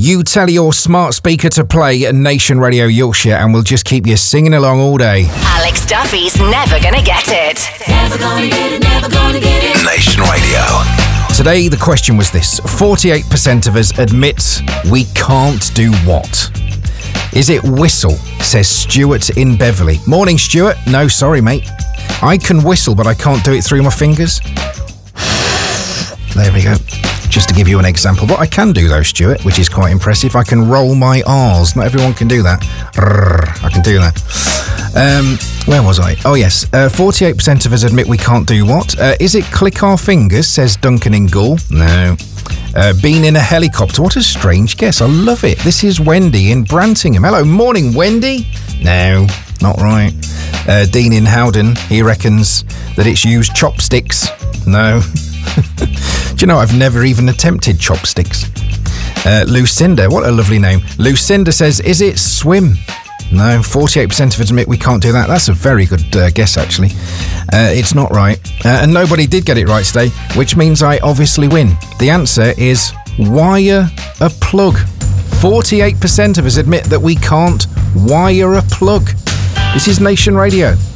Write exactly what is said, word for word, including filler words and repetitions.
You tell your smart speaker to play Nation Radio Yorkshire and we'll just keep you singing along all day. Alex Duffy's Never Gonna Get It. Never gonna get it, never gonna get it. Nation Radio. Today the question was this. forty-eight percent of us admit we can't do what? Is it whistle? Says Stuart in Beverley. Morning, Stuart. No, sorry, mate. I can whistle, but I can't do it through my fingers. There we go. Just to give you an example. What I can do, though, Stuart, which is quite impressive, I can roll my R's. Not everyone can do that. I can do that. Um, where was I? Oh, yes. Uh, forty-eight percent of us admit we can't do what? Uh, is it click our fingers, says Duncan in Goole? No. Uh, been in a helicopter. What a strange guess. I love it. This is Wendy in Brantingham. Hello. Morning, Wendy. No, not right. Uh, Dean in Howden. He reckons that it's used chopsticks. No. Do you know, I've never even attempted chopsticks. Uh, Lucinda, what a lovely name. Lucinda says, is it swim? No, forty-eight percent of us admit we can't do that. That's a very good uh, guess, actually. Uh, it's not right. Uh, and nobody did get it right today, which means I obviously win. The answer is wire a plug. forty-eight percent of us admit that we can't wire a plug. This is Nation Radio.